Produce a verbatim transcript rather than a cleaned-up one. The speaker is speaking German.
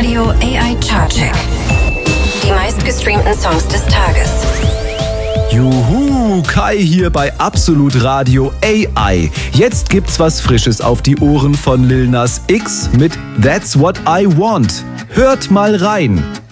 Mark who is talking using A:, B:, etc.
A: Radio A I Chartcheck. Die meistgestreamten Songs des Tages.
B: Juhu, Kai hier bei Absolut Radio A I. Jetzt gibt's was Frisches auf die Ohren von Lil Nas X mit That's What I Want. Hört mal rein.